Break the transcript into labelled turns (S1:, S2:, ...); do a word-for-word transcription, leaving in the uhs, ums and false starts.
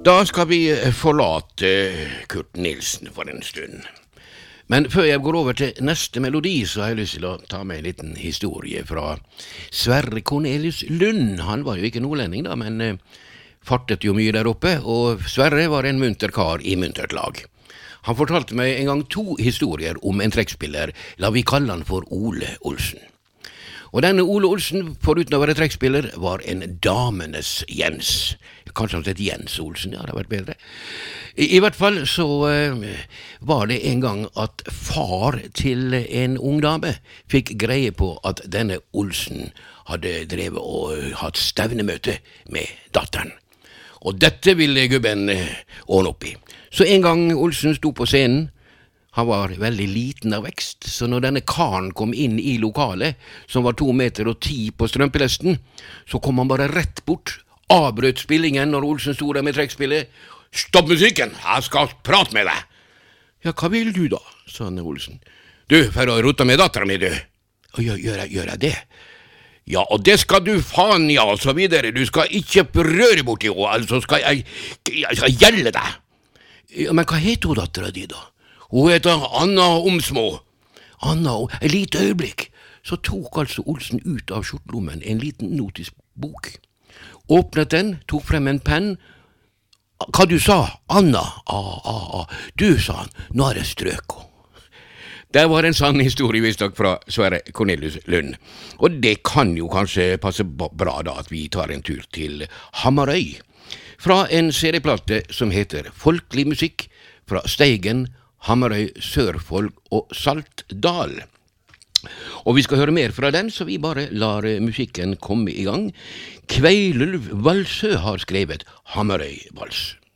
S1: Da skal vi forlate Kurt Nilsen for en stund. Men før jeg går over til neste melodi, så har jeg lyst til å ta med en liten historie fra Sverre Cornelius Lund. Han var jo ikke nordlending da, men eh, fartet jo mye der oppe, og Sverre var en munter kar i muntert lag. Han fortalte meg en gang to historier om en trekkspiller, la vi kalle han for Ole Olsen. Og denne Ole Olsen, foruten å være trekkspiller, var en damenes Jens. Kanskje han sett Jens Olsen, ja, det har vært bedre. I, i hvert fall så uh, var det en gang at far til en ung dame fikk greie på at denne Olsen hadde drevet og hatt stevnemøte med datteren. Og dette ville gubben uh, ordne opp i. Så en gang Olsen sto på scenen, han var veldig liten av vekst, så når denne karen kom inn i lokalet, som var to meter og ti på strømpelesten, så kom han bare rett bort, avbrøt spillingen når Olsen stod der med trekkspillet. «Stopp musikken, jeg skal prate med deg!» «Ja, hva vil du da?» sa han Olsen. «Du, for å rote med datteren min, du!» «Gjør, gjør, jeg, gjør jeg det?» «Ja, og det skal du faen, ja, og så videre. Du skal ikke røre borti henne, altså skal jeg, jeg skal gjelde deg!» «Ja, men hva heter hun datteren din da?» Hun heter Anna Omsmo. Anna, et lite øyeblikk. Så tok altså Olsen ut av skjortlommen en liten notisbok. Åpnet den, tok frem en penn. Hva du sa? Anna? Ah, ah, ah. Du, sa han, nå er det strøk. Det var en sann historie visst nok fra Sverre Cornelius Lund. Og det kan jo kanskje passe bra da at vi tar en tur til Hamarøy. Fra en serieplate som heter Folkelig musikk fra Steigen, Hamarøy, Sørfold og Saltdal. Og vi skal høre mer fra den, så vi bare lar musikken komme i gang. Kveilulv Valsø har skrevet Hamarøy Vals.